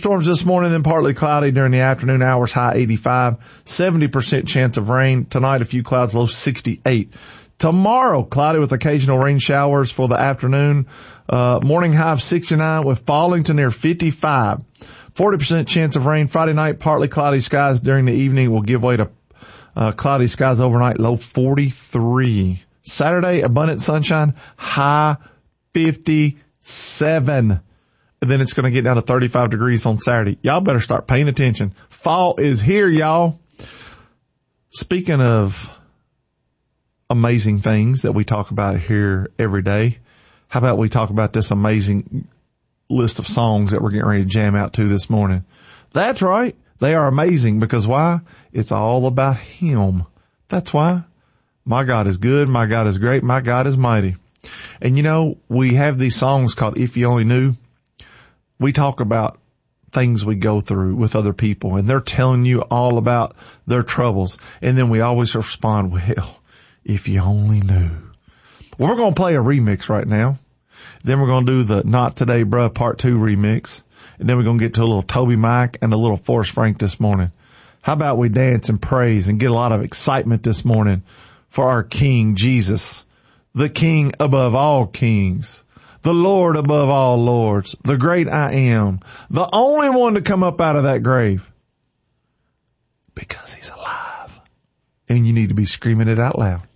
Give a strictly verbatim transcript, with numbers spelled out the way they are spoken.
thunderstorms this morning, then partly cloudy during the afternoon hours, high eighty-five, seventy percent chance of rain. Tonight, a few clouds, low sixty-eight. Tomorrow, cloudy with occasional rain showers for the afternoon. Uh, morning high of sixty-nine with falling to near fifty-five. forty percent chance of rain. Friday night, partly cloudy skies during the evening will give way to uh, cloudy skies overnight, low forty-three. Saturday, abundant sunshine, high fifty-seven. And then it's going to get down to thirty-five degrees on Saturday. Y'all better start paying attention. Fall is here, y'all. Speaking of amazing things that we talk about here every day, how about we talk about this amazing list of songs that we're getting ready to jam out to this morning? That's right. They are amazing because why? It's all about Him. That's why. My God is good. My God is great. My God is mighty. And you know, we have these songs called If You Only Knew. We talk about things we go through with other people, and they're telling you all about their troubles. And then we always respond, well, if you only knew. Well, we're going to play a remix right now. Then we're going to do the Not Today Bruh Part two remix. And then we're going to get to a little Toby Mike and a little Forrest Frank this morning. How about we dance and praise and get a lot of excitement this morning for our King Jesus, the King above all kings, the Lord above all lords, the great I am, the only one to come up out of that grave. Because He's alive. And you need to be screaming it out loud.